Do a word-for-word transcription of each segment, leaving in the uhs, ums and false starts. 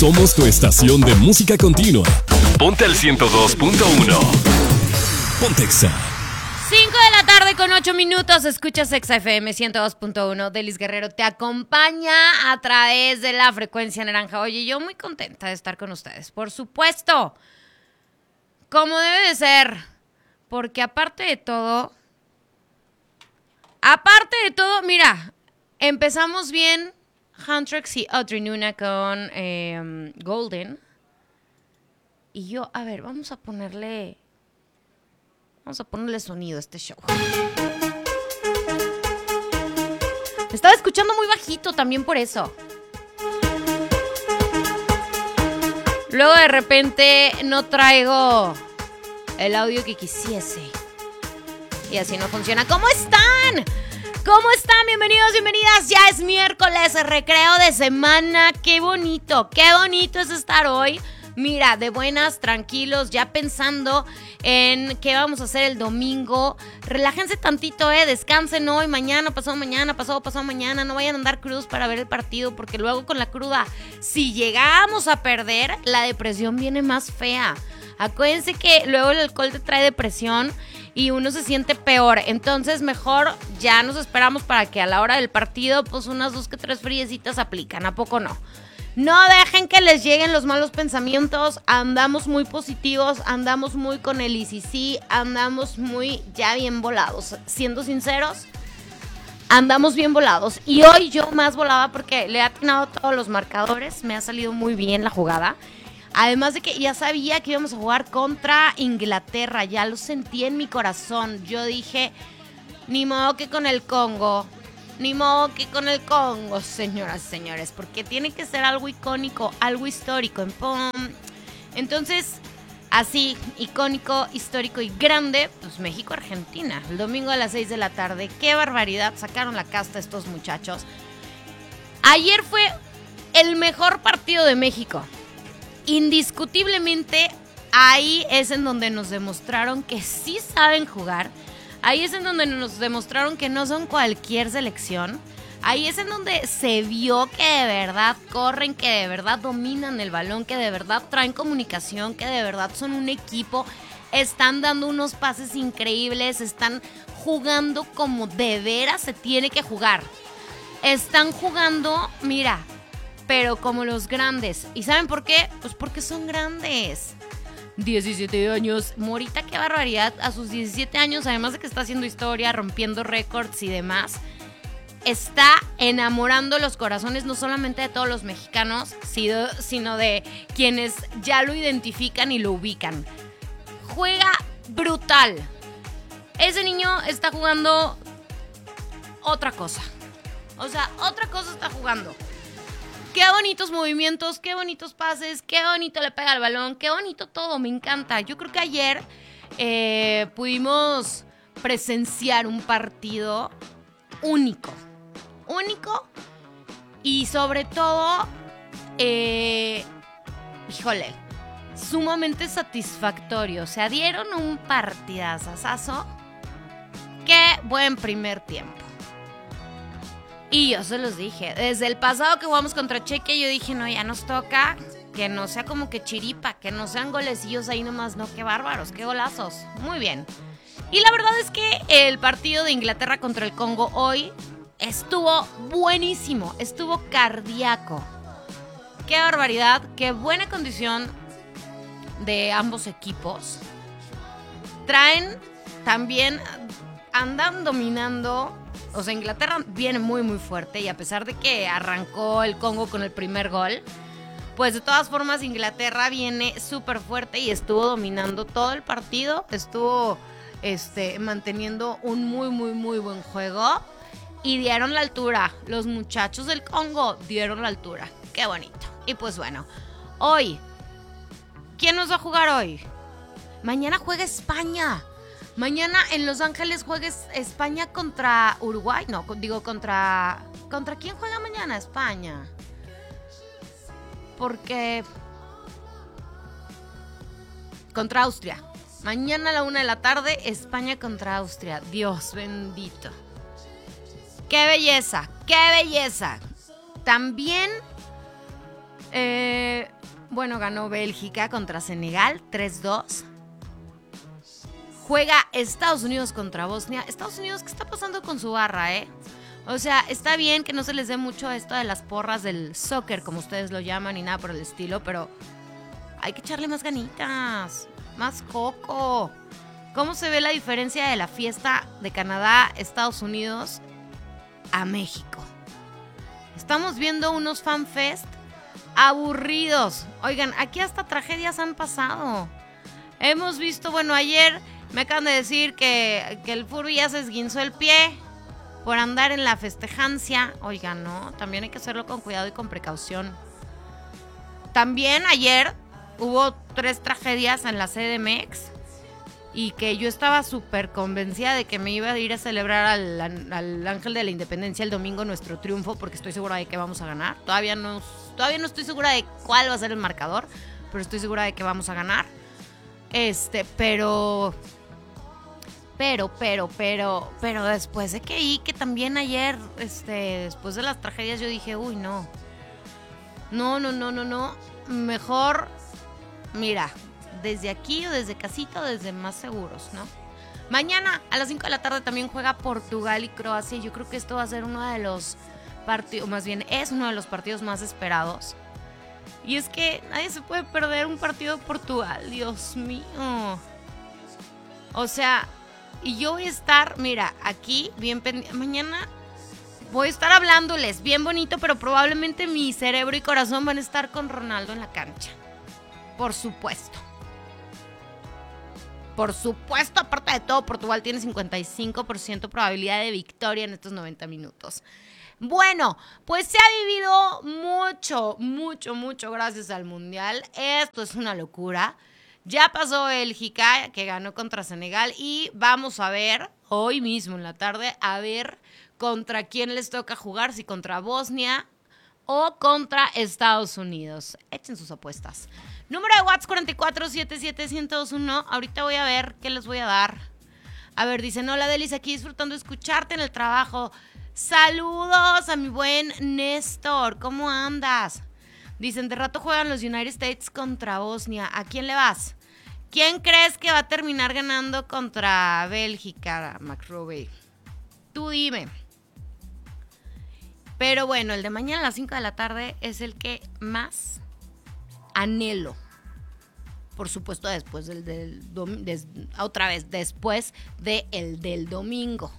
Somos tu estación de música continua. Ponte al ciento dos punto uno. Pontexa. cinco de la tarde con ocho minutos. Escuchas Exa F M ciento dos punto uno. Delis Guerrero te acompaña a través de la frecuencia naranja. Oye, yo muy contenta de estar con ustedes. Por supuesto. Como debe de ser. Porque aparte de todo... Aparte de todo, mira, empezamos bien Huntrix y Audrey Nuna con eh, Golden. Y yo, a ver, vamos a ponerle... Vamos a ponerle sonido a este show. Me estaba escuchando muy bajito también por eso. Luego de repente no traigo el audio que quisiese. Y así no funciona. ¿Cómo están? ¿Cómo están? Bienvenidos, bienvenidas. Ya es miércoles, recreo de semana. Qué bonito, qué bonito es estar hoy. Mira, de buenas, tranquilos, ya pensando en qué vamos a hacer el domingo. Relájense tantito, eh, descansen hoy, mañana, pasado mañana, pasado, pasado mañana. No vayan a andar crudos para ver el partido, porque luego con la cruda, si llegamos a perder, la depresión viene más fea. Acuérdense que luego el alcohol te trae depresión y uno se siente peor. Entonces mejor ya nos esperamos para que a la hora del partido pues unas dos que tres friecitas aplican. ¿A poco no? No dejen que les lleguen los malos pensamientos. Andamos muy positivos, andamos muy con el I C C, andamos muy ya bien volados. Siendo sinceros, andamos bien volados. Y hoy yo más volaba porque le he atinado todos los marcadores. Me ha salido muy bien la jugada. Además de que ya sabía que íbamos a jugar contra Inglaterra, ya lo sentí en mi corazón. Yo dije, ni modo que con el Congo, ni modo que con el Congo, señoras y señores, porque tiene que ser algo icónico, algo histórico. Entonces, así, icónico, histórico y grande, pues México-Argentina, el domingo a las seis de la tarde. ¡Qué barbaridad! Sacaron la casta estos muchachos. Ayer fue el mejor partido de México. Indiscutiblemente, ahí es en donde nos demostraron que sí saben jugar. Ahí es en donde nos demostraron que no son cualquier selección. Ahí es en donde se vio que de verdad corren, que de verdad dominan el balón, que de verdad traen comunicación, que de verdad son un equipo. Están dando unos pases increíbles, están jugando como de veras se tiene que jugar. Están jugando, mira... pero como los grandes. ¿Y saben por qué? Pues porque son grandes. diecisiete años. Morita, qué barbaridad. A sus diecisiete años, además de que está haciendo historia, rompiendo récords y demás, está enamorando los corazones no solamente de todos los mexicanos, sino de quienes ya lo identifican y lo ubican. Juega brutal. Ese niño está jugando otra cosa. O sea, otra cosa está jugando. Qué bonitos movimientos, qué bonitos pases, qué bonito le pega al balón, qué bonito todo, me encanta. Yo creo que ayer eh, pudimos presenciar un partido único, único y sobre todo, eh, híjole, sumamente satisfactorio. O sea, dieron un partidazazazo. Qué buen primer tiempo. Y yo se los dije, desde el pasado que jugamos contra Chequia, yo dije, no, ya nos toca que no sea como que chiripa, que no sean golecillos ahí nomás, no, qué bárbaros, qué golazos. Muy bien. Y la verdad es que el partido de Inglaterra contra el Congo hoy estuvo buenísimo, estuvo cardíaco. Qué barbaridad, qué buena condición de ambos equipos. Traen también, andan dominando. O sea, Inglaterra viene muy, muy fuerte y a pesar de que arrancó el Congo con el primer gol, pues de todas formas Inglaterra viene súper fuerte y estuvo dominando todo el partido, estuvo este, manteniendo un muy, muy, muy buen juego y dieron la altura. Los muchachos del Congo dieron la altura. Qué bonito. Y pues bueno, hoy, ¿quién nos va a jugar hoy? Mañana juega España. Mañana en Los Ángeles juega España contra Uruguay. No, digo contra... ¿Contra quién juega mañana España? Porque... Contra Austria. Mañana a la una de la tarde, España contra Austria. Dios bendito. ¡Qué belleza! ¡Qué belleza! También... Eh, Bueno, ganó Bélgica contra Senegal, tres dos. Juega Estados Unidos contra Bosnia. Estados Unidos, ¿qué está pasando con su barra, eh? O sea, está bien que no se les dé mucho esto de las porras del soccer, como ustedes lo llaman, y nada por el estilo, pero hay que echarle más ganitas, más coco. ¿Cómo se ve la diferencia de la fiesta de Canadá, Estados Unidos a México? Estamos viendo unos fanfest aburridos. Oigan, aquí hasta tragedias han pasado. Hemos visto, bueno, ayer me acaban de decir que, que el Furby ya se esguinzó el pie por andar en la festejancia. Oigan, no, también hay que hacerlo con cuidado y con precaución. También ayer hubo tres tragedias en la C D M X y que yo estaba súper convencida de que me iba a ir a celebrar al, al Ángel de la Independencia el domingo nuestro triunfo, porque estoy segura de que vamos a ganar. Todavía no, todavía no estoy segura de cuál va a ser el marcador, pero estoy segura de que vamos a ganar. Este, pero... Pero, pero, pero, pero después de que vi que también ayer, este, después de las tragedias, yo dije, uy, no. No, no, no, no, no. Mejor, mira, desde aquí o desde casita o desde más seguros, ¿no? Mañana a las cinco de la tarde también juega Portugal y Croacia. Yo creo que esto va a ser uno de los partidos, más bien es uno de los partidos más esperados. Y es que nadie se puede perder un partido de Portugal, Dios mío. O sea... Y yo voy a estar, mira, aquí bien pendiente. Mañana voy a estar hablándoles bien bonito, pero probablemente mi cerebro y corazón van a estar con Ronaldo en la cancha. Por supuesto. Por supuesto, aparte de todo, Portugal tiene cincuenta y cinco por ciento probabilidad de victoria en estos noventa minutos. Bueno, pues se ha vivido mucho, mucho, mucho gracias al Mundial. Esto es una locura. Ya pasó Bélgica, que ganó contra Senegal, y vamos a ver, hoy mismo en la tarde, a ver contra quién les toca jugar, si contra Bosnia o contra Estados Unidos. Echen sus apuestas. Número de WhatsApp cuatro cuatro siete siete uno cero dos uno. Ahorita voy a ver qué les voy a dar. A ver, dicen, hola Delis, aquí disfrutando de escucharte en el trabajo. Saludos a mi buen Néstor, ¿cómo andas? Dicen, de rato juegan los United States contra Bosnia. ¿A quién le vas? ¿Quién crees que va a terminar ganando contra Bélgica, McRobbie? Tú dime. Pero bueno, el de mañana a las cinco de la tarde es el que más anhelo. Por supuesto, después del, del dom- des, otra vez, después de el del domingo.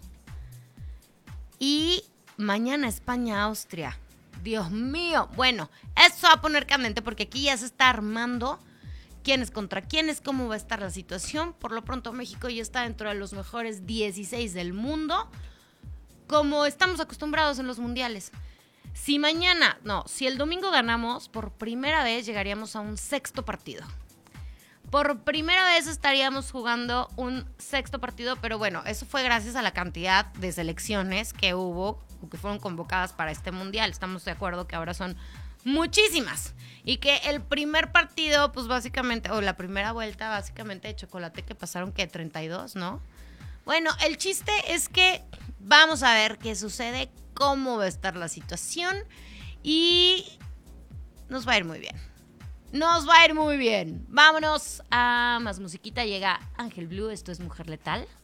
Y mañana España-Austria. Dios mío. Bueno, esto va a poner candente porque aquí ya se está armando quiénes contra quiénes, cómo va a estar la situación. Por lo pronto México ya está dentro de los mejores dieciséis del mundo, como estamos acostumbrados en los mundiales. Si mañana, no, si el domingo ganamos, por primera vez llegaríamos a un sexto partido. Por primera vez estaríamos jugando un sexto partido, pero bueno, eso fue gracias a la cantidad de selecciones que hubo, que fueron convocadas para este mundial. Estamos de acuerdo que ahora son muchísimas. Y que el primer partido, pues básicamente, o la primera vuelta, básicamente de chocolate, que pasaron, ¿qué? treinta y dos, ¿no? Bueno, el chiste es que vamos a ver qué sucede, cómo va a estar la situación y nos va a ir muy bien. Nos va a ir muy bien. Vámonos a más musiquita. Llega Ángel Blue, esto es Mujer Letal.